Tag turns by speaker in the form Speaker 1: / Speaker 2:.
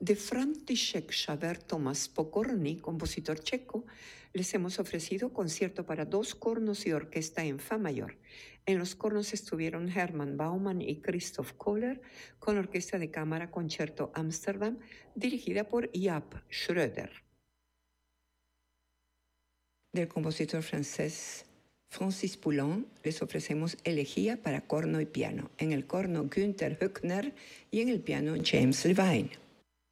Speaker 1: De František Xaver Tomáš Pokorný, compositor checo, les hemos ofrecido concierto para 2 cornos y orquesta en fa mayor. En los cornos estuvieron Hermann Baumann y Christoph Kohler, con orquesta de cámara Concerto Amsterdam, dirigida por Jaap Schröder. Del compositor francés Francis Poulenc les ofrecemos Elegía para corno y piano, en el corno Günther Höckner y en el piano James Levine.